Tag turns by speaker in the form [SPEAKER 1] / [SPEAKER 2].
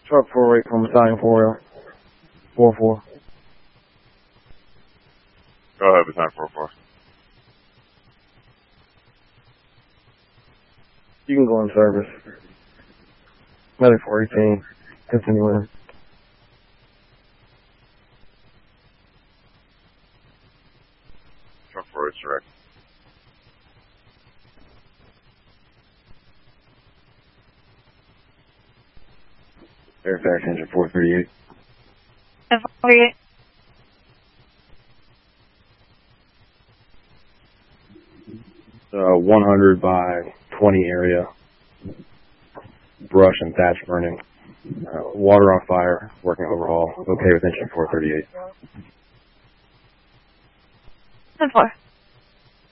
[SPEAKER 1] Truck 48 from Battalion 4L. 4-4.
[SPEAKER 2] Go ahead, Battalion 4-4.
[SPEAKER 1] You can go in service. Medic 418. Continuing.
[SPEAKER 2] Truck 48 direct.
[SPEAKER 1] Fairfax engine 438.
[SPEAKER 3] 48.
[SPEAKER 1] 100 by 20 area. Brush and thatch burning. Water on fire. Working overhaul. Okay with engine 438.
[SPEAKER 3] 10-4.